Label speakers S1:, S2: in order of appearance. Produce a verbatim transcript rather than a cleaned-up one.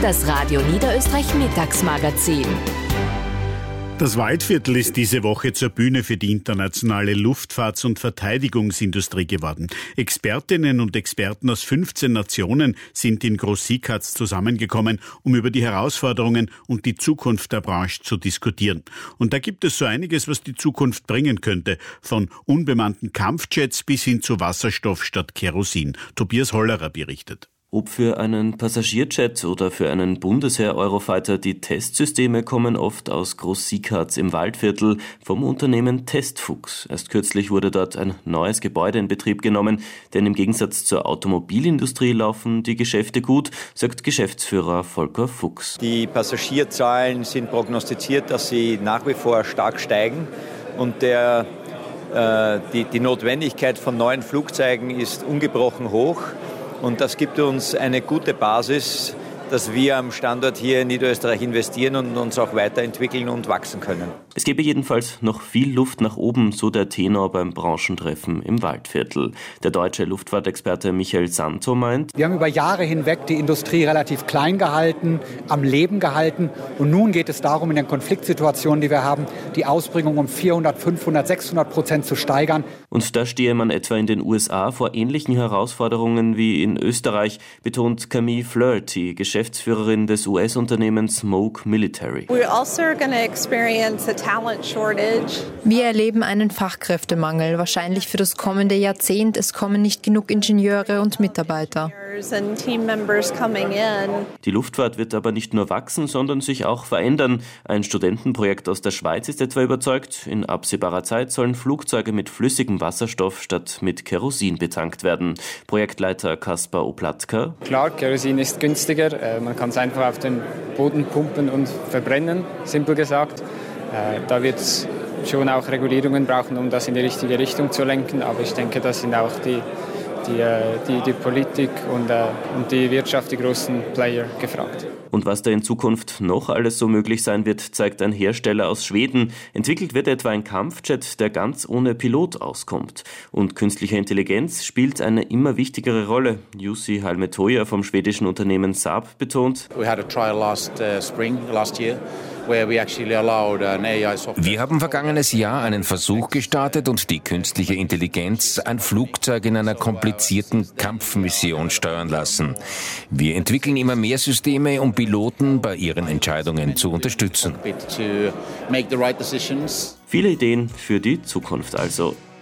S1: Das Radio Niederösterreich Mittagsmagazin.
S2: Das Waldviertel ist diese Woche zur Bühne für die internationale Luftfahrts- und Verteidigungsindustrie geworden. Expertinnen und Experten aus fünfzehn Nationen sind in Groß-Siekatz zusammengekommen, um über die Herausforderungen und die Zukunft der Branche zu diskutieren. Und da gibt es so einiges, was die Zukunft bringen könnte, von unbemannten Kampfjets bis hin zu Wasserstoff statt Kerosin. Tobias Hollerer berichtet.
S3: Ob für einen Passagierjet oder für einen Bundesheer-Eurofighter, die Testsysteme kommen oft aus Groß-Siekatz im Waldviertel vom Unternehmen Testfuchs. Erst kürzlich wurde dort ein neues Gebäude in Betrieb genommen, denn im Gegensatz zur Automobilindustrie laufen die Geschäfte gut, sagt Geschäftsführer Volker Fuchs.
S4: Die Passagierzahlen sind prognostiziert, dass sie nach wie vor stark steigen und der, äh, die, die Notwendigkeit von neuen Flugzeugen ist ungebrochen hoch. Und das gibt uns eine gute Basis, dass wir am Standort hier in Niederösterreich investieren und uns auch weiterentwickeln und wachsen können.
S3: Es gebe jedenfalls noch viel Luft nach oben, so der Tenor beim Branchentreffen im Waldviertel. Der deutsche Luftfahrtexperte Michael Santo meint:
S5: Wir haben über Jahre hinweg die Industrie relativ klein gehalten, am Leben gehalten. Und nun geht es darum, in den Konfliktsituationen, die wir haben, die Ausbringung um vierhundert, fünfhundert, sechshundert Prozent zu steigern.
S3: Und da stehe man etwa in den U S A vor ähnlichen Herausforderungen wie in Österreich, betont Camille Flaherty, Geschäftsführerin des U S-Unternehmens Moog Military.
S6: We're also going to experience a talent shortage.
S7: Wir erleben einen Fachkräftemangel, wahrscheinlich für das kommende Jahrzehnt. Es kommen nicht genug Ingenieure und Mitarbeiter.
S3: Die Luftfahrt wird aber nicht nur wachsen, sondern sich auch verändern. Ein Studentenprojekt aus der Schweiz ist etwa überzeugt, in absehbarer Zeit sollen Flugzeuge mit flüssigem Wasserstoff statt mit Kerosin betankt werden. Projektleiter Kaspar Oplatka:
S8: Klar, Kerosin ist günstiger. Man kann es einfach auf den Boden pumpen und verbrennen, simpel gesagt. Da wird es schon auch Regulierungen brauchen, um das in die richtige Richtung zu lenken. Aber ich denke, das sind auch die Die, die, die Politik und, äh, und die Wirtschaft, die großen Player, gefragt.
S3: Und was da in Zukunft noch alles so möglich sein wird, zeigt ein Hersteller aus Schweden. Entwickelt wird etwa ein Kampfjet, der ganz ohne Pilot auskommt. Und künstliche Intelligenz spielt eine immer wichtigere Rolle. Jussi Halmetoja vom schwedischen Unternehmen Saab betont:
S9: We had a trial last uh, spring, last year.
S10: Wir haben vergangenes Jahr einen Versuch gestartet und die künstliche Intelligenz ein Flugzeug in einer komplizierten Kampfmission steuern lassen. Wir entwickeln immer mehr Systeme, um Piloten bei ihren Entscheidungen zu unterstützen.
S3: Viele Ideen für die Zukunft also.